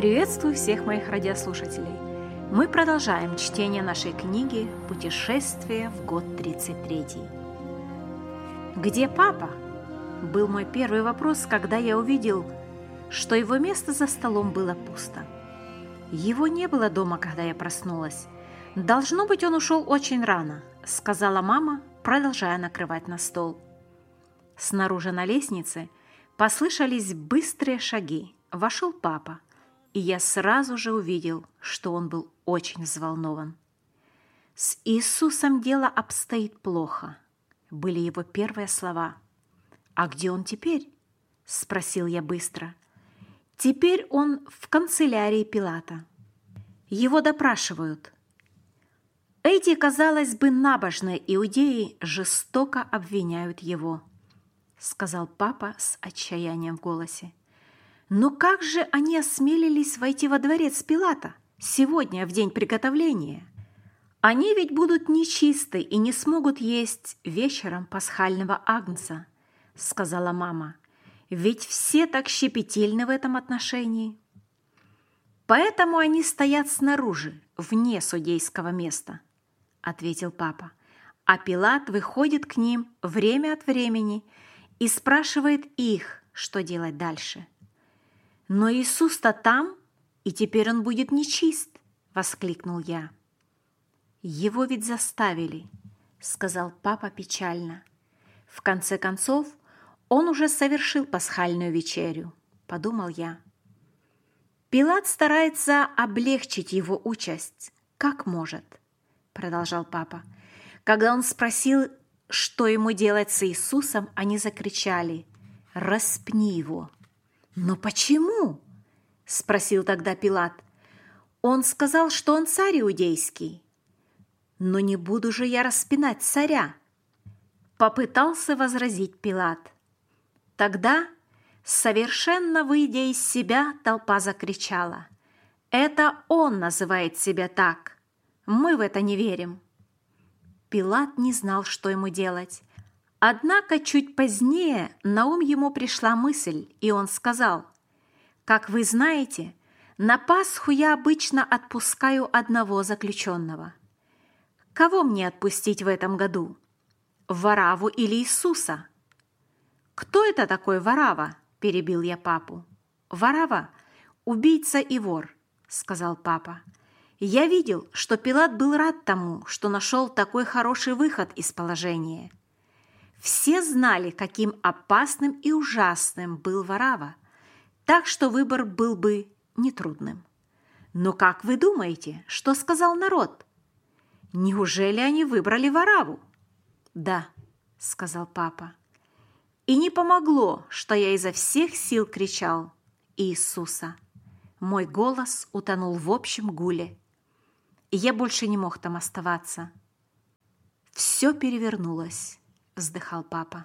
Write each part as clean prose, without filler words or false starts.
Приветствую всех моих радиослушателей. Мы продолжаем чтение нашей книги «Путешествие в год 33». «Где папа?» был мой первый вопрос, когда я увидел, что его место за столом было пусто. Его не было дома, когда я проснулась. «Должно быть, он ушел очень рано», — сказала мама, продолжая накрывать на стол. Снаружи на лестнице послышались быстрые шаги. Вошел папа, и я сразу же увидел, что он был очень взволнован. «С Иисусом дело обстоит плохо», — были его первые слова. «А где он теперь?» — спросил я быстро. «Теперь он в канцелярии Пилата. Его допрашивают». Эти, казалось бы, набожные иудеи жестоко обвиняют его, сказал папа с отчаянием в голосе. Но как же они осмелились войти во дворец Пилата сегодня, в день приготовления? Они ведь будут нечисты и не смогут есть вечером пасхального агнца, сказала мама. Ведь все так щепетильны в этом отношении. Поэтому они стоят снаружи, вне судейского места, ответил папа. А Пилат выходит к ним время от времени и спрашивает их, что делать дальше. «Но Иисус-то там, и теперь он будет нечист!» – воскликнул я. «Его ведь заставили», – сказал папа печально. «В конце концов, он уже совершил пасхальную вечерю», – подумал я. «Пилат старается облегчить его участь, как может», – продолжал папа. Когда он спросил, что ему делать с Иисусом, они закричали: «Распни его!» «Но почему?» – спросил тогда Пилат. «Он сказал, что он царь иудейский». «Но не буду же я распинать царя!» – попытался возразить Пилат. Тогда, совершенно выйдя из себя, толпа закричала: «Это он называет себя так! Мы в это не верим!» Пилат не знал, что ему делать. Однако чуть позднее на ум ему пришла мысль, и он сказал: «Как вы знаете, на Пасху я обычно отпускаю одного заключенного. Кого мне отпустить в этом году? Варавву или Иисуса?» «Кто это такой Варавва?» – перебил я папу. «Варавва – убийца и вор», – сказал папа. Я видел, что Пилат был рад тому, что нашел такой хороший выход из положения. Все знали, каким опасным и ужасным был Варавва, так что выбор был бы нетрудным. Но как вы думаете, что сказал народ? Неужели они выбрали Варавву? «Да», — сказал папа. И не помогло, что я изо всех сил кричал: «Иисуса!» Мой голос утонул в общем гуле, и я больше не мог там оставаться. «Все перевернулось», — вздыхал папа.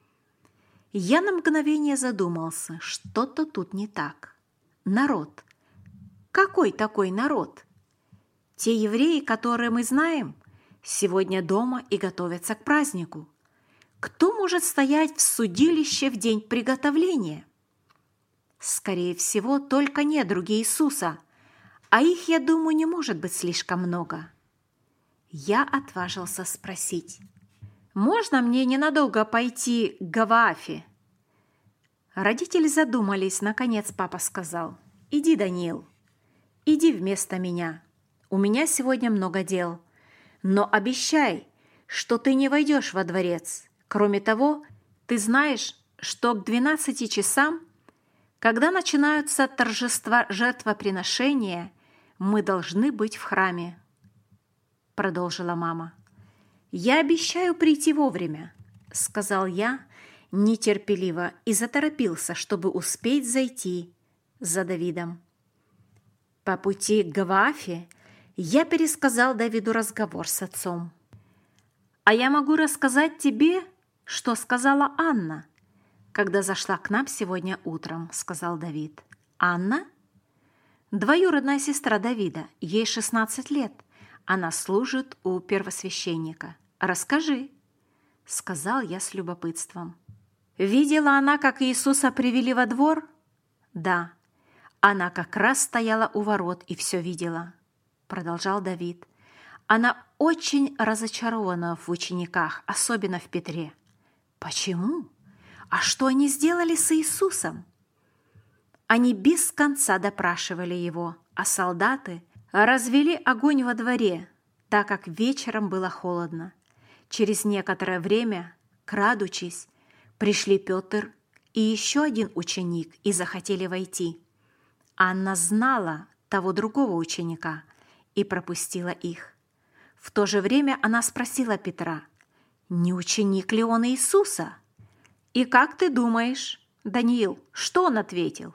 Я на мгновение задумался, что-то тут не так. Народ. Какой такой народ? Те евреи, которые мы знаем, сегодня дома и готовятся к празднику. Кто может стоять в судилище в день приготовления? Скорее всего, только недруги Иисуса, а их, я думаю, не может быть слишком много. Я отважился спросить: «Можно мне ненадолго пойти к Гаваафе?» Родители задумались. Наконец папа сказал: «Иди, Даниил, иди вместо меня. У меня сегодня много дел. Но обещай, что ты не войдешь во дворец. Кроме того, ты знаешь, что к 12 часам, когда начинаются торжества жертвоприношения, мы должны быть в храме», — продолжила мама. «Я обещаю прийти вовремя», — сказал я нетерпеливо и заторопился, чтобы успеть зайти за Давидом. По пути к Гаваафе я пересказал Давиду разговор с отцом. «А я могу рассказать тебе, что сказала Анна, когда зашла к нам сегодня утром», — сказал Давид. «Анна?» «Двоюродная сестра Давида, ей 16 лет. Она служит у первосвященника. Расскажи», — сказал я с любопытством. «Видела она, как Иисуса привели во двор?» «Да». Она как раз стояла у ворот и все видела, продолжал Давид. Она очень разочарована в учениках, особенно в Петре. Почему? А что они сделали с Иисусом? Они без конца допрашивали его, а солдаты развели огонь во дворе, так как вечером было холодно. Через некоторое время, крадучись, пришли Петр и еще один ученик и захотели войти. Анна знала того другого ученика и пропустила их. В то же время она спросила Петра, не ученик ли он Иисуса? И как ты думаешь, Даниил, что он ответил?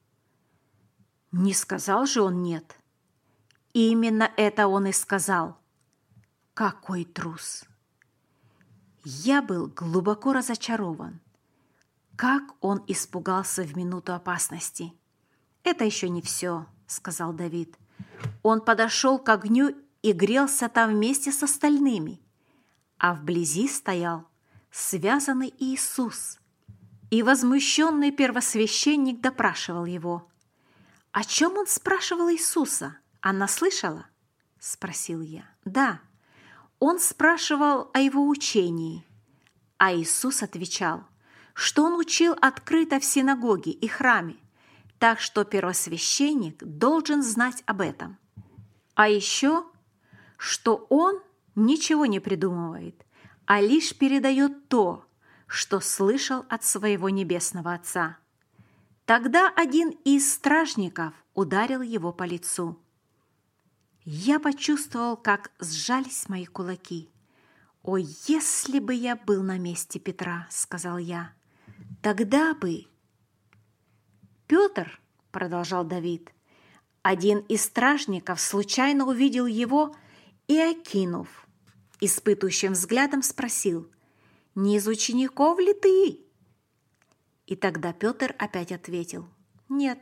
Не сказал же он нет. Именно это он и сказал. Какой трус! Я был глубоко разочарован. Как он испугался в минуту опасности. «Это еще не все», — сказал Давид. Он подошел к огню и грелся там вместе с остальными, а вблизи стоял связанный Иисус, и возмущенный первосвященник допрашивал его. «О чем он спрашивал Иисуса? Анна слышала?» – спросил я. «Да, он спрашивал о его учении, а Иисус отвечал, что он учил открыто в синагоге и храме, так что первосвященник должен знать об этом. А еще, что он ничего не придумывает, а лишь передает то, что слышал от своего небесного Отца. Тогда один из стражников ударил его по лицу. Я почувствовал, как сжались мои кулаки. «О, если бы я был на месте Петра!» – сказал я. «Тогда бы...» «Петр», – продолжал Давид, – один из стражников случайно увидел его и, окинув испытующим взглядом, спросил, «Не из учеников ли ты?» И тогда Петр опять ответил, «Нет».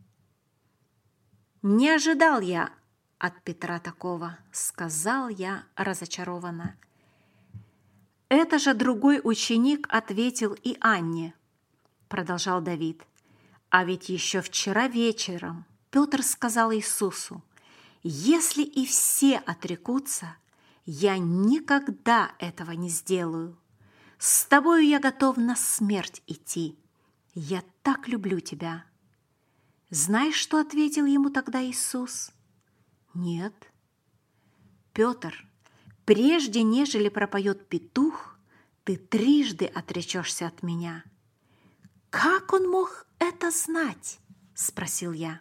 «Не ожидал я от Петра такого», – сказал я разочарованно. «Это же другой ученик ответил и Анне», – продолжал Давид. «А ведь еще вчера вечером Петр сказал Иисусу, если и все отрекутся, я никогда этого не сделаю. С тобою я готов на смерть идти. Я так люблю тебя». Знаешь, что ответил ему тогда Иисус? Нет. «Петр, прежде нежели пропоет петух, ты трижды отречешься от меня». «Как он мог это знать?» – спросил я.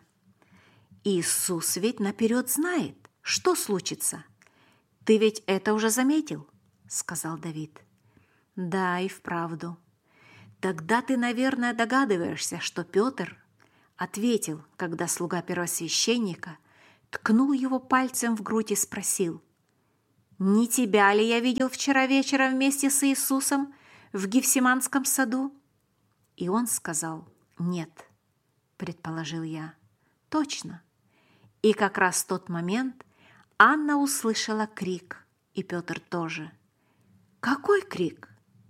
«Иисус ведь наперед знает, что случится. Ты ведь это уже заметил?» – сказал Давид. «Да, и вправду. Тогда ты, наверное, догадываешься, что Петр ответил, когда слуга первосвященника ткнул его пальцем в грудь и спросил, «Не тебя ли я видел вчера вечером вместе с Иисусом в Гефсиманском саду?» И он сказал, «Нет», предположил я. «Точно». И как раз в тот момент Анна услышала крик, и Петр тоже. «Какой крик?»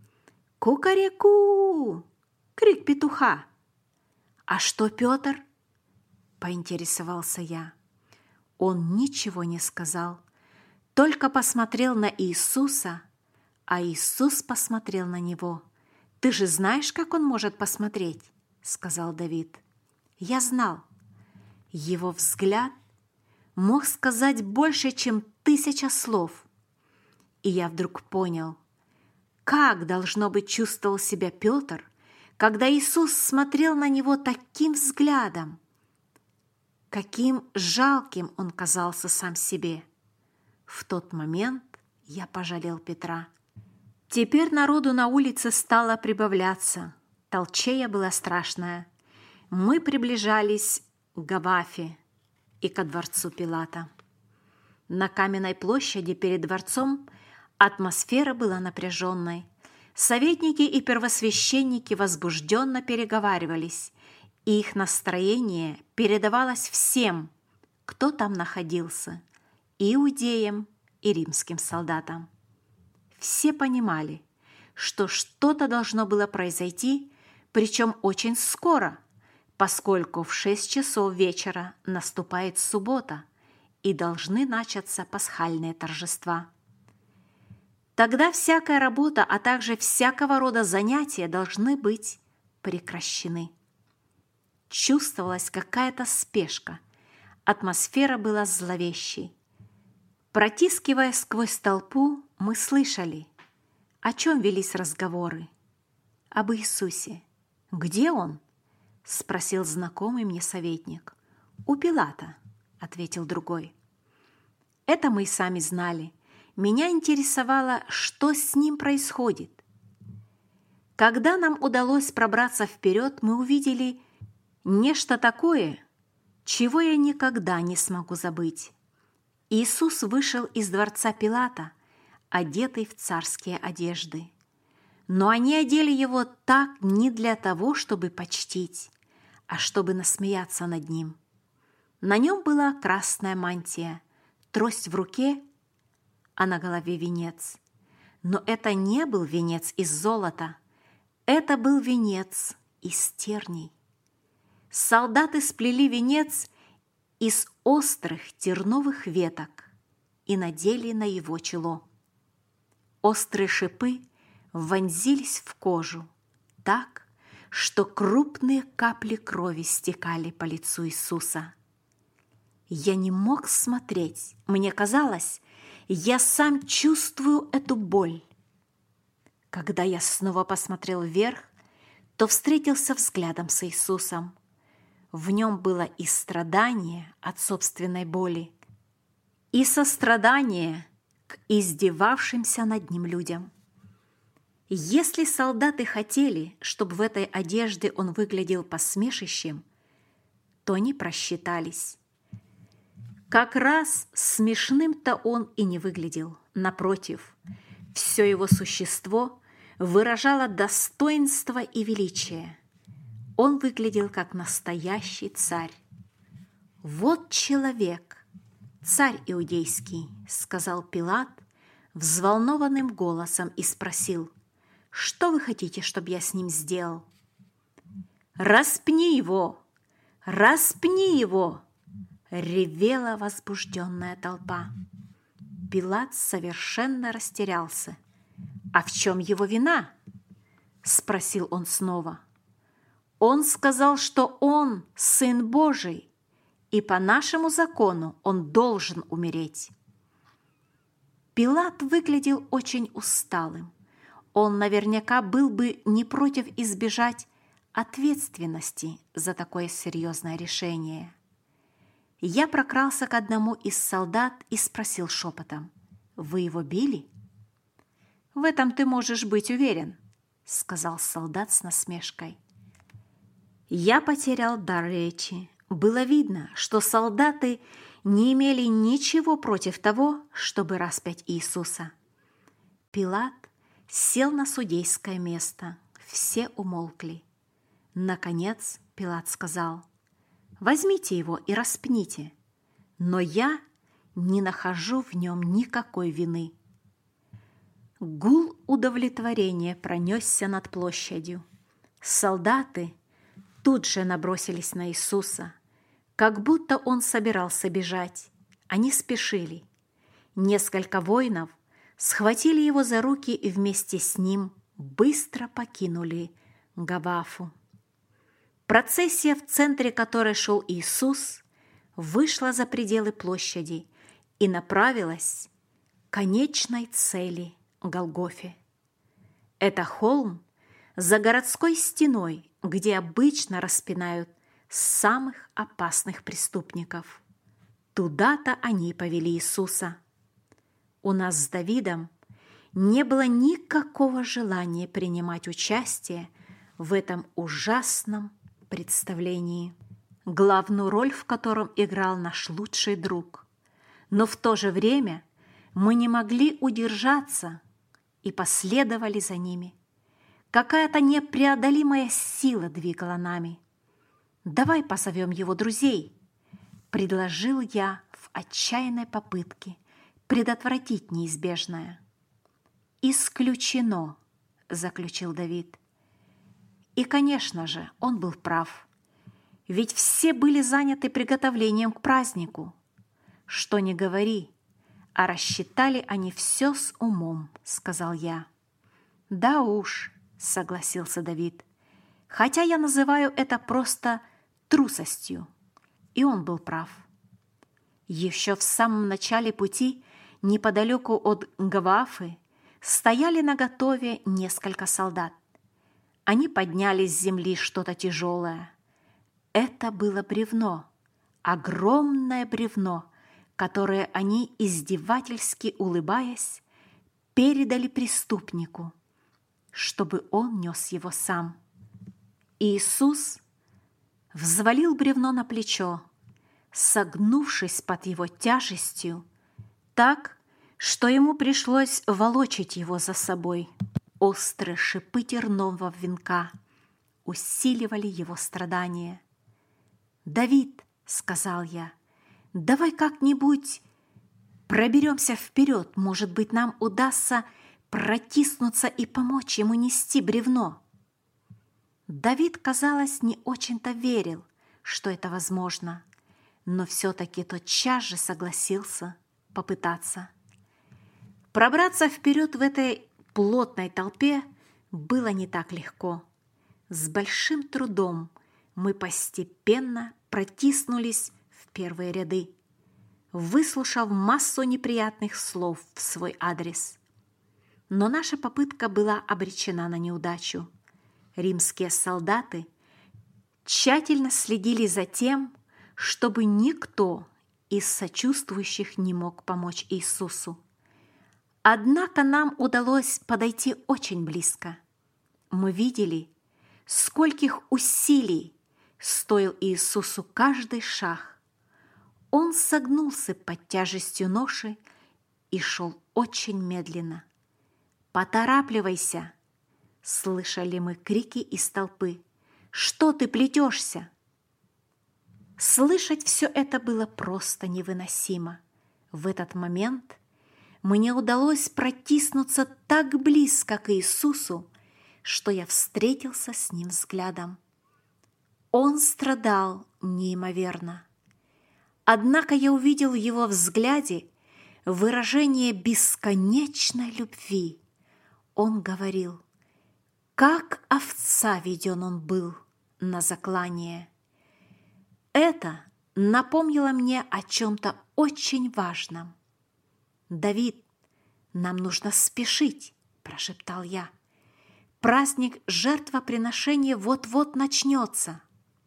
«Кукареку!» Крик петуха. «А что, Петр?» – поинтересовался я. Он ничего не сказал, только посмотрел на Иисуса, а Иисус посмотрел на него. «Ты же знаешь, как он может посмотреть?» – сказал Давид. Я знал. Его взгляд мог сказать больше, чем 1000 слов. И я вдруг понял, как, должно быть, чувствовал себя Петр, когда Иисус смотрел на него таким взглядом, каким жалким он казался сам себе. В тот момент я пожалел Петра. Теперь народу на улице стало прибавляться. Толчея была страшная. Мы приближались к Гавафе и ко дворцу Пилата. На каменной площади перед дворцом атмосфера была напряженной. Советники и первосвященники возбужденно переговаривались, и их настроение передавалось всем, кто там находился, иудеям и римским солдатам. Все понимали, что что-то должно было произойти, причем очень скоро, поскольку в 6 часов вечера наступает суббота и должны начаться пасхальные торжества. Тогда всякая работа, а также всякого рода занятия должны быть прекращены. Чувствовалась какая-то спешка, атмосфера была зловещей. Протискиваясь сквозь толпу, мы слышали, о чем велись разговоры. Об Иисусе. «Где Он?» – спросил знакомый мне советник. «У Пилата», – ответил другой. Это мы и сами знали. Меня интересовало, что с ним происходит. Когда нам удалось пробраться вперед, мы увидели нечто такое, чего я никогда не смогу забыть. Иисус вышел из дворца Пилата, одетый в царские одежды. Но они одели его так не для того, чтобы почтить, а чтобы насмеяться над ним. На нем была красная мантия, трость в руке, а на голове венец. Но это не был венец из золота, это был венец из терней. Солдаты сплели венец из острых терновых веток и надели на его чело. Острые шипы вонзились в кожу так, что крупные капли крови стекали по лицу Иисуса. Я не мог смотреть, мне казалось, я сам чувствую эту боль. Когда я снова посмотрел вверх, то встретился взглядом с Иисусом. В нем было и страдание от собственной боли, и сострадание к издевавшимся над ним людям. Если солдаты хотели, чтобы в этой одежде он выглядел посмешищем, то они просчитались. Как раз смешным-то он и не выглядел. Напротив, все его существо выражало достоинство и величие. Он выглядел как настоящий царь. «Вот человек, царь иудейский», — сказал Пилат взволнованным голосом и спросил: «Что вы хотите, чтобы я с ним сделал?» «Распни его! Распни его!» — ревела возбужденная толпа. Пилат совершенно растерялся. «А в чем его вина?» — спросил он снова. «Он сказал, что он Сын Божий, и по нашему закону он должен умереть». Пилат выглядел очень усталым. Он наверняка был бы не против избежать ответственности за такое серьезное решение. Я прокрался к одному из солдат и спросил шепотом: «Вы его били?» «В этом ты можешь быть уверен», — сказал солдат с насмешкой. Я потерял дар речи. Было видно, что солдаты не имели ничего против того, чтобы распять Иисуса. Пилат сел на судейское место. Все умолкли. Наконец Пилат сказал: «Возьмите его и распните, но я не нахожу в нем никакой вины». Гул удовлетворения пронесся над площадью. Солдаты тут же набросились на Иисуса, как будто он собирался бежать. Они спешили. Несколько воинов схватили его за руки и вместе с ним быстро покинули Гафафу. Процессия, в центре которой шел Иисус, вышла за пределы площади и направилась к конечной цели Голгофе. Это холм за городской стеной, где обычно распинают самых опасных преступников. Туда-то они повели Иисуса. У нас с Давидом не было никакого желания принимать участие в этом ужасном представлении, главную роль в котором играл наш лучший друг. Но в то же время мы не могли удержаться и последовали за ними. Какая-то непреодолимая сила двигала нами. «Давай позовем его друзей», — предложил я в отчаянной попытке предотвратить неизбежное. «Исключено», — заключил Давид. И, конечно же, он был прав. ведь все были заняты приготовлением к празднику. Что ни говори, а рассчитали они все с умом, сказал я. Да уж, согласился Давид, хотя я называю это просто трусостью. И он был прав. Еще в самом начале пути, неподалеку от Гавафы, стояли наготове несколько солдат. Они подняли с земли что-то тяжелое. Это было бревно, огромное бревно, которое они, издевательски улыбаясь, передали преступнику, чтобы он нес его сам. Иисус взвалил бревно на плечо, согнувшись под его тяжестью, так, что ему пришлось волочить его за собой. Острые шипы тернового венка усиливали его страдания. «Давид», — сказал я, — «давай как-нибудь проберемся вперед, может быть, нам удастся протиснуться и помочь ему нести бревно». Давид, казалось, не очень-то верил, что это возможно, но все-таки тотчас же согласился попытаться. Пробраться вперед в этой плотной толпе было не так легко. С большим трудом мы постепенно протиснулись в первые ряды, выслушав массу неприятных слов в свой адрес. Но наша попытка была обречена на неудачу. Римские солдаты тщательно следили за тем, чтобы никто из сочувствующих не мог помочь Иисусу. Однако нам удалось подойти очень близко. Мы видели, скольких усилий стоил Иисусу каждый шаг. Он согнулся под тяжестью ноши и шел очень медленно. «Поторапливайся!» — слышали мы крики из толпы. «Что ты плетешься?» Слышать все это было просто невыносимо. В этот момент мне удалось протиснуться так близко к Иисусу, что я встретился с ним взглядом. Он страдал неимоверно. Однако я увидел в его взгляде выражение бесконечной любви. Он говорил, как овца веден он был на заклание. Это напомнило мне о чем-то очень важном. «Давид, нам нужно спешить», – прошептал я. «Праздник жертвоприношения вот-вот начнется».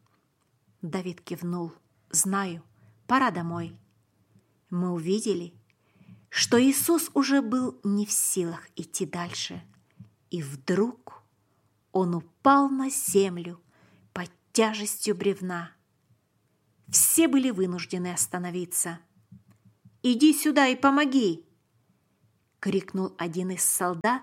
Давид кивнул. «Знаю, пора домой». Мы увидели, что Иисус уже был не в силах идти дальше. И вдруг он упал на землю под тяжестью бревна. Все были вынуждены остановиться. «Иди сюда и помоги!» — крикнул один из солдат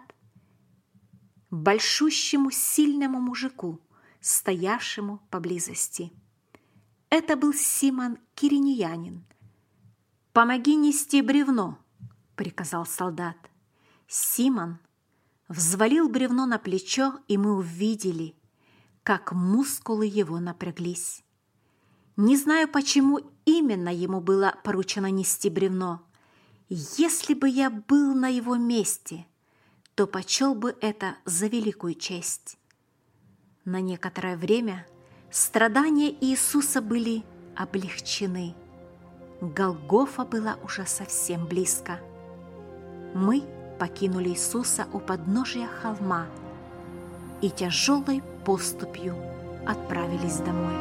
большущему сильному мужику, стоявшему поблизости. Это был Симон Киринеянин. «Помоги нести бревно!» — приказал солдат. Симон взвалил бревно на плечо, и мы увидели, как мускулы его напряглись. Не знаю, почему именно ему было поручено нести бревно. Если бы я был на его месте, то почел бы это за великую честь. На некоторое время страдания Иисуса были облегчены. Голгофа была уже совсем близко. Мы покинули Иисуса у подножия холма и тяжелой поступью отправились домой.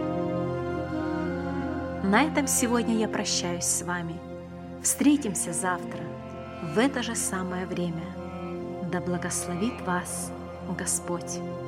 На этом сегодня я прощаюсь с вами. Встретимся завтра в это же самое время. Да благословит вас Господь!